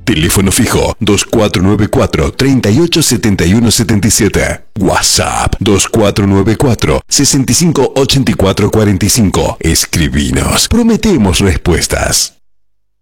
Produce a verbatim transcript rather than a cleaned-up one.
Teléfono fijo dos cuatro nueve cuatro, tres ocho siete uno siete siete. WhatsApp dos cuatro nueve cuatro, seis cinco ocho cuatro cuatro cinco. Escribinos. Prometemos respuestas.